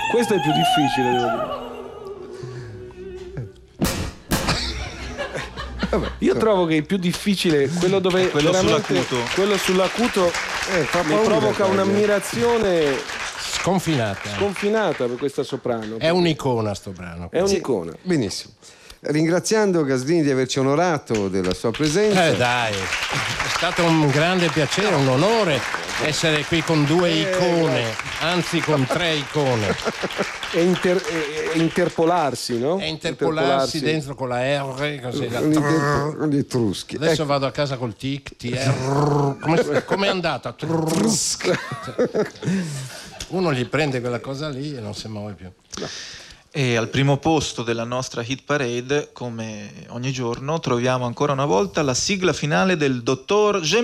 Questo è più difficile, devo dire. Io trovo che il più difficile, quello dove quello veramente sull'acuto. quello sull'acuto fa mi paura, provoca guarda. un'ammirazione Sconfinata. sconfinata per questa soprano. È un'icona sto brano. È un'icona. Benissimo. Ringraziando Gaslini di averci onorato della sua presenza. Dai, è stato un grande piacere, un onore essere qui con due icone, anzi con tre icone. E interpolarsi, no? E interpolarsi dentro con la R, così la Con gli etruschi. Adesso vado a casa col tic, come è andata? Uno gli prende quella cosa lì e non si muove più. E al primo posto della nostra hit parade, come ogni giorno, troviamo ancora una volta la sigla finale del Dottor